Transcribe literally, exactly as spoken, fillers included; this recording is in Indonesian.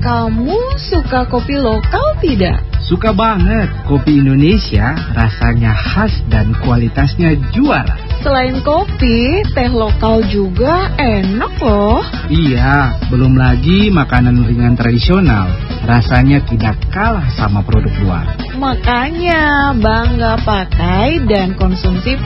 Kamu suka kopi lokal tidak? Suka banget. Kopi Indonesia rasanya khas dan kualitasnya juara. Selain kopi, teh lokal juga enak loh. Iya, belum lagi makanan ringan tradisional. Rasanya tidak kalah sama produk luar. Makanya bangga pakai dan konsumsi